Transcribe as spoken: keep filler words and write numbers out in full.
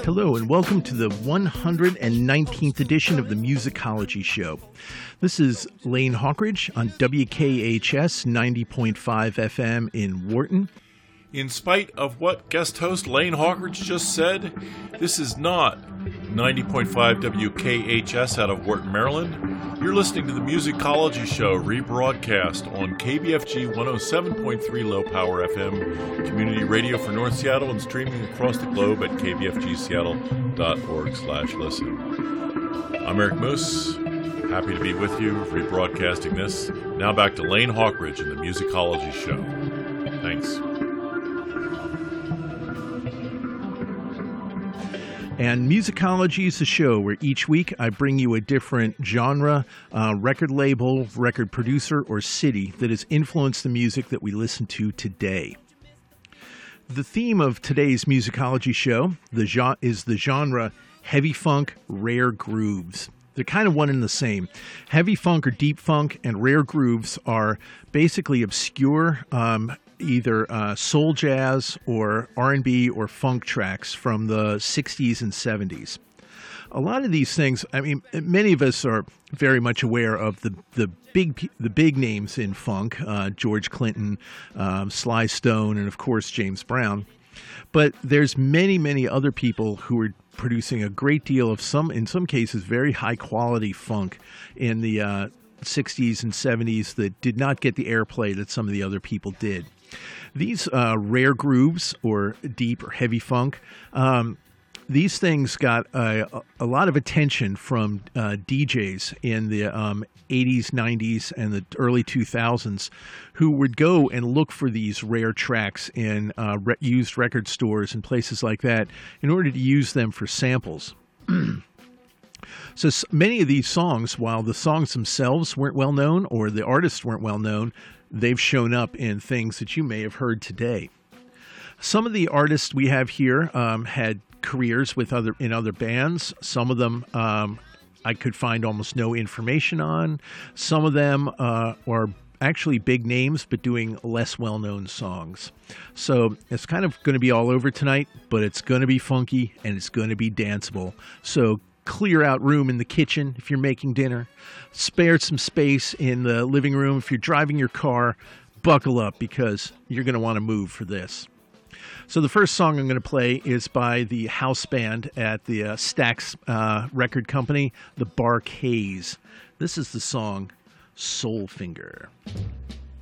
Hello and welcome to the one hundred nineteenth edition of the Musicology Show. This is Lane Hawkridge on W K H S ninety point five F M in Wharton. In spite of what guest host Lane Hawkridge just said, this is not ninety point five W K H S out of Wharton, Maryland. You're listening to the Musicology Show, rebroadcast on K B F G one oh seven point three Low Power F M, community radio for North Seattle, and streaming across the globe at k b f g seattle dot org slash listen. I'm Eric Moose, happy to be with you, rebroadcasting this. Now back to Lane Hawkridge and the Musicology Show. Thanks. And Musicology is a show where each week I bring you a different genre, uh, record label, record producer, or city that has influenced the music that we listen to today. The theme of today's Musicology show the jo- is the genre heavy funk, rare grooves. They're kind of one and the same. Heavy funk or deep funk and rare grooves are basically obscure um either uh, soul jazz or R and B or funk tracks from the sixties and seventies. A lot of these things, I mean, many of us are very much aware of the the big the big names in funk, uh, George Clinton, um, Sly Stone, and of course James Brown. But there's many, many other people who are producing a great deal of some, in some cases, very high quality funk in the uh, sixties and seventies that did not get the airplay that some of the other people did. These uh, rare grooves or deep or heavy funk, um, these things got a, a lot of attention from uh, D Js in the um, eighties, nineties, and the early two thousands who would go and look for these rare tracks in uh, re- used record stores and places like that in order to use them for samples. So many of these songs, while the songs themselves weren't well known or the artists weren't well known, they've shown up in things that you may have heard today. Some of the artists we have here um, had careers with other in other bands. Some of them um, I could find almost no information on. Some of them uh, are actually big names, but doing less well-known songs. So it's kind of going to be all over tonight, but it's going to be funky and it's going to be danceable. So clear out room in the kitchen if you're making dinner. Spare some space in the living room. If you're driving your car, buckle up because you're going to want to move for this. So the first song I'm going to play is by the house band at the uh, Stax uh, record company, the Bar-Kays. This is the song Soul Finger.